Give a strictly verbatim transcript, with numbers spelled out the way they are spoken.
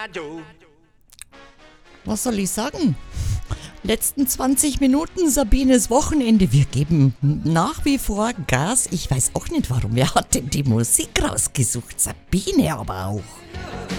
Was soll ich sagen? Letzten zwanzig Minuten Sabines Wochenende. Wir geben nach wie vor Gas. Ich weiß auch nicht warum. Wer hat denn die Musik rausgesucht? Sabine aber auch.